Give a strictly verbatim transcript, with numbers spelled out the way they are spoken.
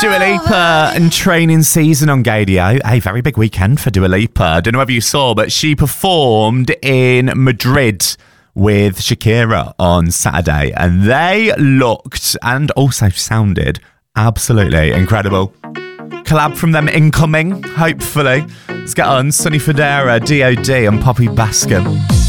Dua Lipa and training season on Gadio. A very big weekend for Dua Lipa. I don't know if you saw, but she performed in Madrid with Shakira on Saturday, and they looked and also sounded absolutely incredible. Collab from them incoming, hopefully. Let's get on. Sonny Fodera, D O D and Poppy Bascom.